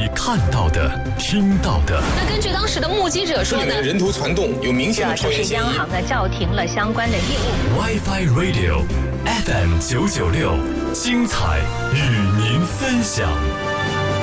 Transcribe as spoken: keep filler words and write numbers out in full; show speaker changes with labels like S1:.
S1: 看到的、听到的。
S2: 那根据当时的目击者说呢，
S3: 人头传动有明显的超越嫌疑。
S2: 央行呢叫停了相关的业务。
S1: WiFi Radio F M 九九六，精彩与您分享。